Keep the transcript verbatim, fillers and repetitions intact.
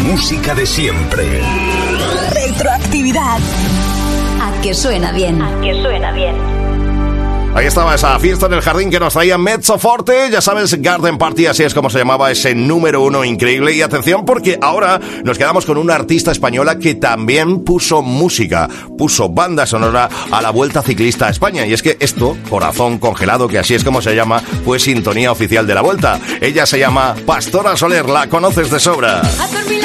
música de siempre. Retroactividad. A que suena bien. A que suena bien. Ahí estaba esa fiesta en el jardín que nos traía Mezzo Forte. Ya sabes, Garden Party, así es como se llamaba ese número uno increíble. Y atención, porque ahora nos quedamos con una artista española que también puso música, puso banda sonora a la Vuelta Ciclista a España. Y es que esto, Corazón Congelado, que así es como se llama, fue sintonía oficial de la Vuelta. Ella se llama Pastora Soler, la conoces de sobra. A